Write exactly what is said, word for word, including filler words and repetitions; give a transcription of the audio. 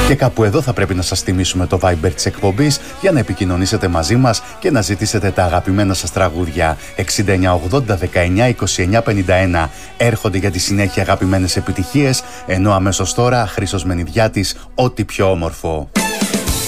Και κάπου εδώ θα πρέπει να σας θυμίσουμε το Viber της εκπομπής για να επικοινωνήσετε μαζί μας και να ζητήσετε τα αγαπημένα σας τραγούδια. εξήντα εννιά ογδόντα δεκαεννιά είκοσι εννιά πενήντα ένα έρχονται για τη συνέχεια αγαπημένες επιτυχίες, ενώ αμέσως τώρα Χρήστος Μενιδιάτης, ό,τι πιο όμορφο.